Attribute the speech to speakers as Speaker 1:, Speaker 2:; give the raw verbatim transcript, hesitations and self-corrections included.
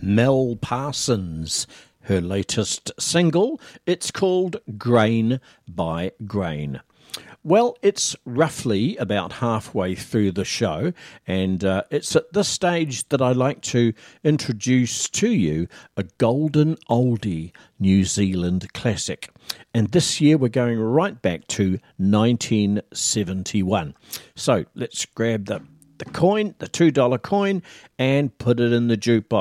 Speaker 1: Mel Parsons, her latest single. It's called Grain by Grain. Well, it's roughly about halfway through the show, and uh, it's at this stage that I like to introduce to you a golden oldie New Zealand classic. And this year we're going right back to nineteen seventy-one. So let's grab the, the coin, the two dollar coin, and put it in the jukebox.